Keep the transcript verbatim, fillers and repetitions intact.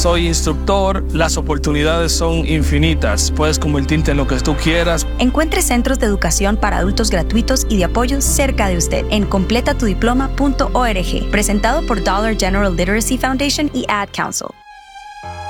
soy instructor, las oportunidades son infinitas. Puedes convertirte en lo que tú quieras. Encuentre centros de educación para adultos gratuitos y de apoyo cerca de usted en completa tu diploma punto org, presentado por Dollar General Literacy Foundation y Ad Council.